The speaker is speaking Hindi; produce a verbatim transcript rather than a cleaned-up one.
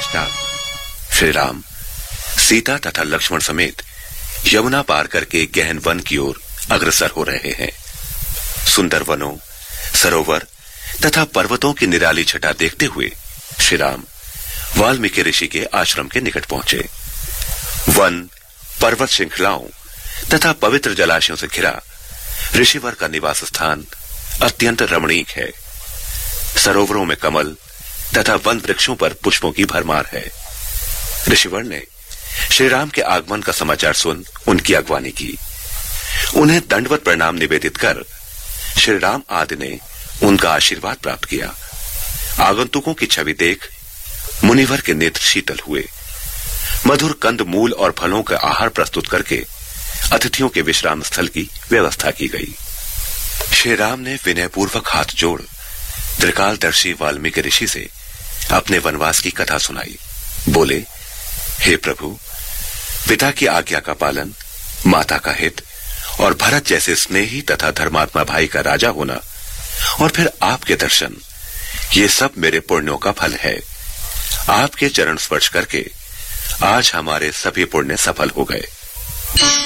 पश्चात श्री राम सीता तथा लक्ष्मण समेत यमुना पार करके गहन वन की ओर अग्रसर हो रहे हैं। सुंदर वनों, सरोवर तथा पर्वतों की निराली छटा देखते हुए श्री राम वाल्मीकि ऋषि के आश्रम के निकट पहुंचे। वन, पर्वत श्रृंखलाओं तथा पवित्र जलाशयों से घिरा ऋषिवर का निवास स्थान अत्यंत रमणीक है। सरोवरों में कमल तथा वन वृक्षों पर पुष्पों की भरमार है। ऋषिवर ने श्री राम के आगमन का समाचार सुन उनकी अगवानी की। उन्हें दंडवत प्रणाम निवेदित कर श्री राम आदि ने उनका आशीर्वाद प्राप्त किया। आगंतुकों की छवि देख मुनिवर के नेत्र शीतल हुए। मधुर कंद मूल और फलों का आहार प्रस्तुत करके अतिथियों के विश्राम स्थल की व्यवस्था की गई। श्री राम ने विनयपूर्वक हाथ जोड़ त्रिकालदर्शी वाल्मीकि ऋषि से अपने वनवास की कथा सुनाई। बोले, हे प्रभु, पिता की आज्ञा का पालन, माता का हित और भरत जैसे स्नेही तथा धर्मात्मा भाई का राजा होना और फिर आपके दर्शन, ये सब मेरे पुण्यों का फल है। आपके चरण स्पर्श करके आज हमारे सभी पुण्य सफल हो गए।